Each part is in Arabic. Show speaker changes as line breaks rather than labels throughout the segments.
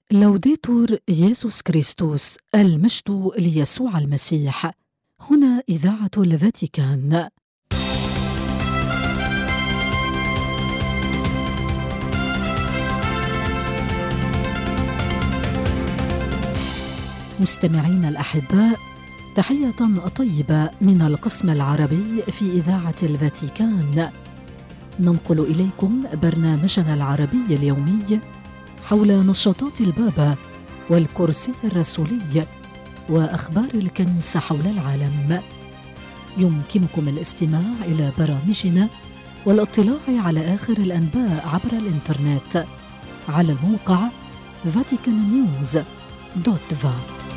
لوديتور يسوع كريستوس، المجد ليسوع المسيح. هنا إذاعة الفاتيكان. مستمعين الأحباء، تحية طيبة من القسم العربي في إذاعة الفاتيكان. ننقل إليكم برنامجنا العربي اليومي حول نشاطات البابا والكرسي الرسولي وأخبار الكنيسة حول العالم. يمكنكم الاستماع إلى برامجنا والاطلاع على آخر الأنباء عبر الإنترنت على الموقع vaticannews.va.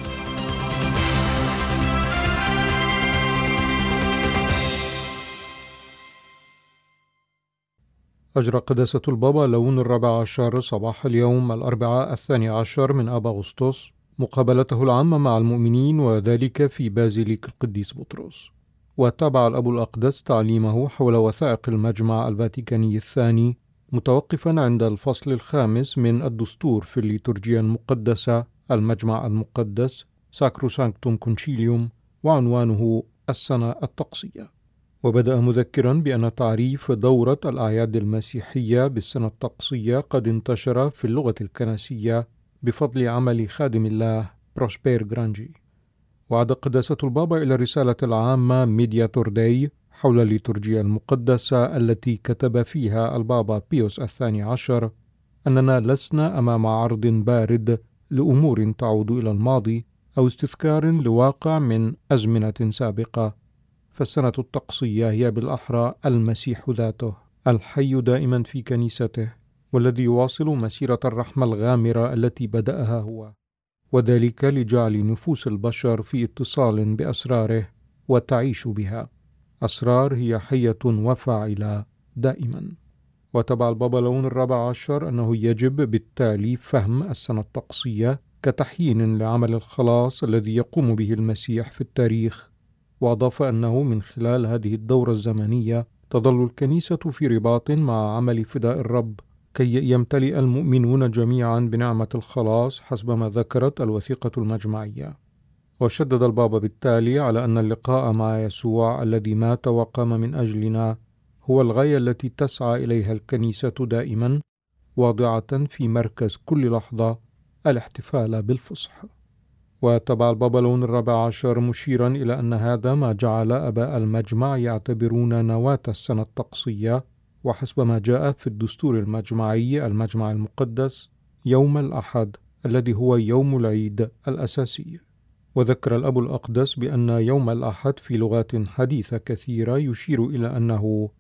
أجرى قداسة البابا لون 14 صباح اليوم الأربعاء 12 من آب أغسطس مقابلته العامة مع المؤمنين، وذلك في بازيليك القديس بطرس. وتابع الأب الأقدس تعليمه حول وثائق المجمع الفاتيكاني الثاني متوقفا عند الفصل الخامس من الدستور في الليتورجيا المقدسة المجمع المقدس ساكروسانكتوم كونشيليوم، وعنوانه السنة الطقسية. وبدأ مذكرا بأن تعريف دورة الأعياد المسيحية بالسنة الطقسية قد انتشر في اللغة الكنسية بفضل عمل خادم الله بروسبير جرانجي. وعاد قداسة البابا إلى الرسالة العامة ميدياتور داي حول الليتورجيا المقدسة التي كتب فيها البابا بيوس الثاني عشر أننا لسنا أمام عرض بارد لأمور تعود إلى الماضي أو استذكار لواقع من أزمنة سابقة، فالسنة الطقسية هي بالأحرى المسيح ذاته الحي دائما في كنيسته، والذي يواصل مسيرة الرحمة الغامرة التي بدأها هو، وذلك لجعل نفوس البشر في اتصال بأسراره وتعيش بها. أسرار هي حية وفاعلة دائما. وتبع البابا لون 14 أنه يجب بالتالي فهم السنة الطقسية كتحيين لعمل الخلاص الذي يقوم به المسيح في التاريخ، وأضاف أنه من خلال هذه الدورة الزمنية تظل الكنيسة في رباط مع عمل فداء الرب كي يمتلئ المؤمنون جميعا بنعمة الخلاص حسب ما ذكرت الوثيقة المجمعية. وشدد البابا بالتالي على أن اللقاء مع يسوع الذي مات وقام من أجلنا هو الغاية التي تسعى إليها الكنيسة دائما، واضعة في مركز كل لحظة الاحتفال بالفصح. وتبع البابا لون 14 مشيرا إلى أن هذا ما جعل آباء المجمع يعتبرون نواة السنة الطقسية، وحسب ما جاء في الدستور المجمعي المجمع المقدس يوم الأحد الذي هو يوم العيد الأساسي. وذكر الأب الأقدس بأن يوم الأحد في لغات حديثة كثيرة يشير إلى أنه